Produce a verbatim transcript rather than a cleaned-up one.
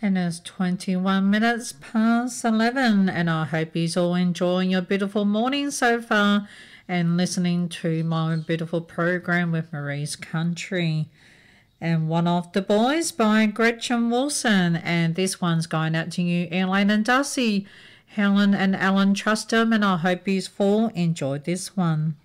And it's twenty-one minutes past eleven, and I hope you're all enjoying your beautiful morning so far and listening to my beautiful program with Marie's Country. And One of the Boys by Gretchen Wilson, and this one's going out to you, Elaine and Darcy, Helen and Alan Trustham, and I hope you all enjoyed this one.